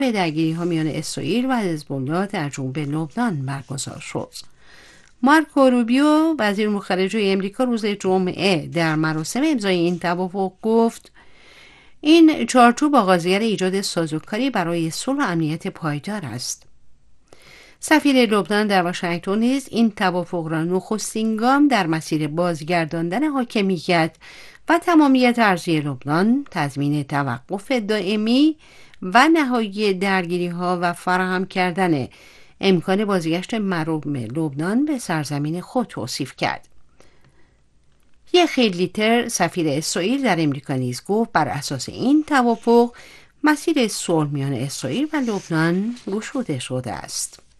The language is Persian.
به درگیری‌ها میان اسرائیل و حزب الله در جنوب لبنان برگزار شد. مارکو روبیو وزیر خارجه امریکا روز جمعه در مراسم امضای این توافق گفت این چارچوب آغازگر ایجاد سازوکاری برای صلح و امنیت پایدار است. سفیر لبنان در واشنگتن نیز این توافق را نخستین گام در مسیر بازگرداندن حاکمیت و تمامیت ارضی لبنان، تضمین توقف دائمی و نهایی درگیری‌ها و فراهم کردن امکان بازگشت مردم لبنان به سرزمین خود توصیف کرد. یخی لیتر سفیر اسرائیل در امریکا نیز گفت بر اساس این توافق مسیر صلح میان اسرائیل و لبنان گشوده شده است.